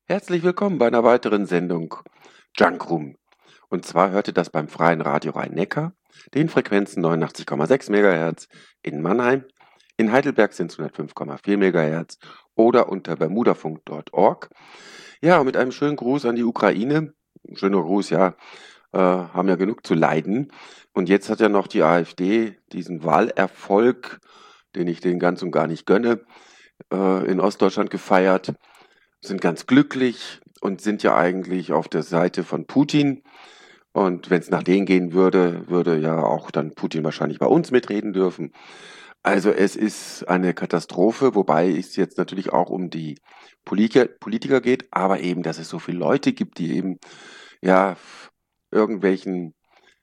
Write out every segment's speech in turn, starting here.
Herzlich willkommen bei einer weiteren Sendung Junkroom. Und zwar hörte das beim Freien Radio Rhein-Neckar, den Frequenzen 89,6 MHz in Mannheim, in Heidelberg sind es 105,4 MHz oder unter bermudafunk.org. Ja, und mit einem schönen Gruß an die Ukraine. Schöner Gruß, ja, haben ja genug zu leiden. Und jetzt hat ja noch die AfD diesen Wahlerfolg, den ich denen ganz und gar nicht gönne, in Ostdeutschland gefeiert, sind ganz glücklich und sind ja eigentlich auf der Seite von Putin. Und wenn es nach denen gehen würde, würde ja auch dann Putin wahrscheinlich bei uns mitreden dürfen. Also es ist eine Katastrophe, wobei es jetzt natürlich auch um die Politiker geht, aber eben, dass es so viele Leute gibt, die eben ja irgendwelchen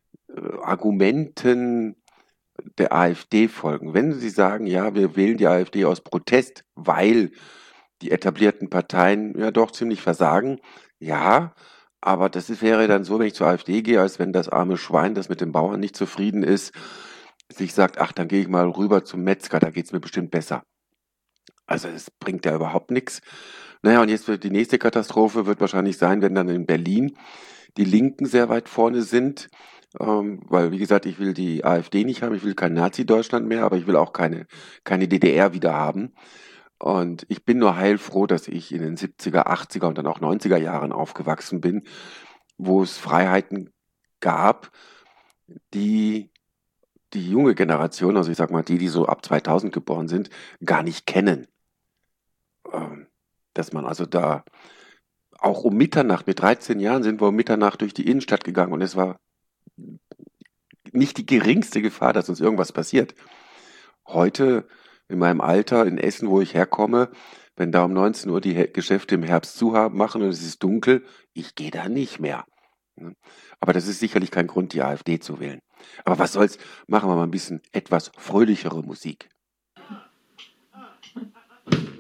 Argumenten der AfD folgen. Wenn Sie sagen, ja, wir wählen die AfD aus Protest, weil die etablierten Parteien ja doch ziemlich versagen, ja, aber wäre dann so, wenn ich zur AfD gehe, als wenn das arme Schwein, das mit den Bauern nicht zufrieden ist, sich sagt, ach, dann gehe ich mal rüber zum Metzger, da geht's mir bestimmt besser. Also es bringt ja überhaupt nichts. Naja, und jetzt wird die nächste Katastrophe wird wahrscheinlich sein, wenn dann in Berlin die Linken sehr weit vorne sind, weil, wie gesagt, ich will die AfD nicht haben, ich will kein Nazi-Deutschland mehr, aber ich will auch keine DDR wieder haben. Und ich bin nur heilfroh, dass ich in den 70er, 80er und dann auch 90er Jahren aufgewachsen bin, wo es Freiheiten gab, die die junge Generation, also ich sag mal die so ab 2000 geboren sind, gar nicht kennen. Ähm, Dass man also da auch um Mitternacht, mit 13 Jahren sind wir um Mitternacht durch die Innenstadt gegangen und es war nicht die geringste Gefahr, dass uns irgendwas passiert. Heute in meinem Alter in Essen, wo ich herkomme, wenn da um 19 Uhr die Geschäfte im Herbst zu haben, machen und es ist dunkel, ich gehe da nicht mehr. Ne? Aber das ist sicherlich kein Grund, die AfD zu wählen. Aber was soll's, machen wir mal ein bisschen etwas fröhlichere Musik.